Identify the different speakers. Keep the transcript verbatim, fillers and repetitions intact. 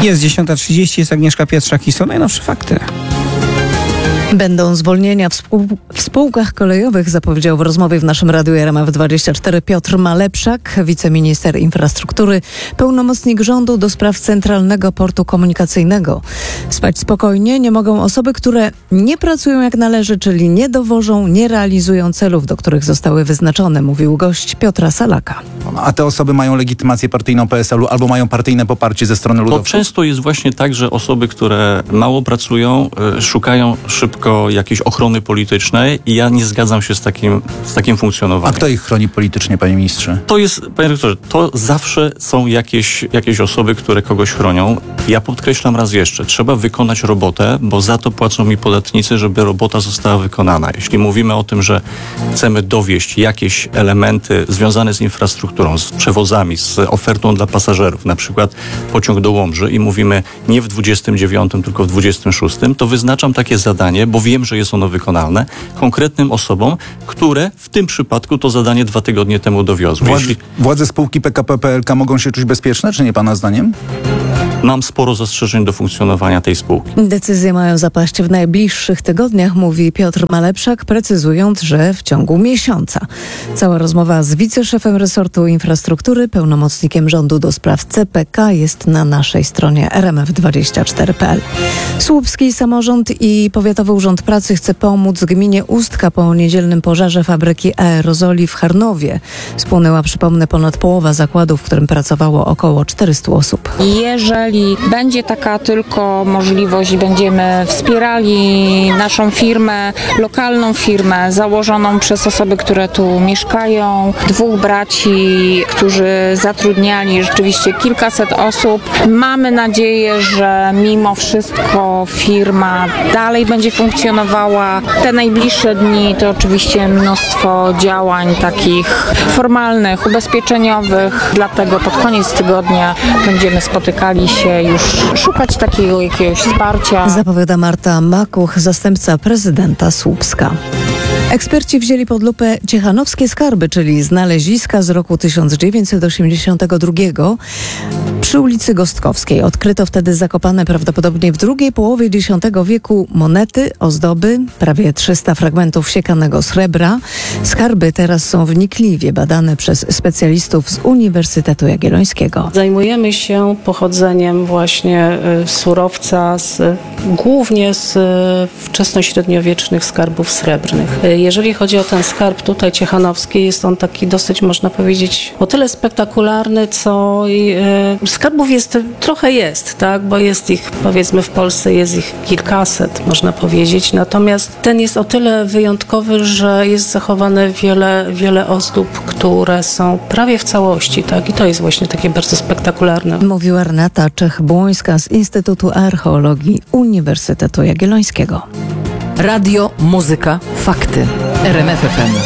Speaker 1: Jest dziesiąta trzydzieści, jest Agnieszka Pietrzak i są najnowsze fakty.
Speaker 2: Będą zwolnienia w, spół- w spółkach kolejowych, zapowiedział w rozmowie w naszym radiu R M F dwadzieścia cztery Piotr Malepszak, wiceminister infrastruktury, pełnomocnik rządu do spraw Centralnego Portu Komunikacyjnego. Spać spokojnie nie mogą osoby, które nie pracują jak należy, czyli nie dowożą, nie realizują celów, do których zostały wyznaczone, mówił gość Piotra Salaka.
Speaker 3: A te osoby mają legitymację partyjną P S L u albo mają partyjne poparcie ze strony
Speaker 4: To
Speaker 3: ludowców?
Speaker 4: często jest właśnie tak, że osoby, które mało pracują, y, szukają szybko jakiejś ochrony politycznej i ja nie zgadzam się z takim, z takim
Speaker 3: A
Speaker 4: funkcjonowaniem.
Speaker 3: kto ich chroni politycznie, panie ministrze?
Speaker 4: To jest, panie rektorze, to zawsze są jakieś, jakieś osoby, które kogoś chronią. Ja podkreślam raz jeszcze, trzeba wykonać robotę, bo za to płacą mi podatnicy, żeby robota została wykonana. Jeśli mówimy o tym, że chcemy dowieść jakieś elementy związane z infrastrukturą, z przewozami, z ofertą dla pasażerów, na przykład pociąg do Łomży i mówimy nie w dwudziestym dziewiątym, tylko w dwudziestym szóstym, to wyznaczam takie zadanie, bo wiem, że jest ono wykonalne, konkretnym osobom, które w tym przypadku to zadanie dwa tygodnie temu dowiozły.
Speaker 3: Władze,
Speaker 4: Jeśli
Speaker 3: władze spółki P K P P L K mogą się czuć bezpieczne, czy nie pana zdaniem?
Speaker 4: mam sporo zastrzeżeń do funkcjonowania tej spółki.
Speaker 2: Decyzje mają zapaść w najbliższych tygodniach, mówi Piotr Malepszak, precyzując, że w ciągu miesiąca. Cała rozmowa z wiceszefem resortu infrastruktury, pełnomocnikiem rządu do spraw C P K jest na naszej stronie R M F dwadzieścia cztery kropka p l. Słupski Samorząd i Powiatowy Urząd Pracy chce pomóc gminie Ustka po niedzielnym pożarze fabryki aerozoli w Charnowie. Spłonęła, przypomnę, ponad połowa zakładu, w którym pracowało około czterystu osób.
Speaker 5: Jeżeli będzie taka tylko możliwość i będziemy wspierali naszą firmę, lokalną firmę założoną przez osoby, które tu mieszkają, dwóch braci, którzy zatrudniali rzeczywiście kilkaset osób, mamy nadzieję, że mimo wszystko firma dalej będzie funkcjonowała. Te najbliższe dni to oczywiście mnóstwo działań takich formalnych, ubezpieczeniowych, dlatego pod koniec tygodnia będziemy spotykali się już szukać takiego jakiegoś wsparcia.
Speaker 2: Zapowiada Marta Makuch, zastępca prezydenta Słupska. Eksperci wzięli pod lupę ciechanowskie skarby, czyli znaleziska z roku tysiąc dziewięćset osiemdziesiątego drugiego przy ulicy Gostkowskiej. Odkryto wtedy zakopane prawdopodobnie w drugiej połowie dziesiątego wieku monety, ozdoby, prawie trzysta fragmentów siekanego srebra. Skarby teraz są wnikliwie badane przez specjalistów z Uniwersytetu Jagiellońskiego.
Speaker 6: Zajmujemy się pochodzeniem właśnie y, surowca z, głównie z y, wczesnośredniowiecznych skarbów srebrnych. Y, Jeżeli chodzi o ten skarb tutaj ciechanowski, jest on taki dosyć, można powiedzieć, o tyle spektakularny, co y, skarbów jest, trochę jest, tak, bo jest ich, powiedzmy w Polsce jest ich kilkaset, można powiedzieć, natomiast ten jest o tyle wyjątkowy, że jest zachowane wiele, wiele ozdób, które są prawie w całości, tak, i to jest właśnie takie bardzo spektakularne.
Speaker 2: Mówiła Renata Czech-Błońska z Instytutu Archeologii Uniwersytetu Jagiellońskiego.
Speaker 7: Radio, muzyka, fakty. R M F F M.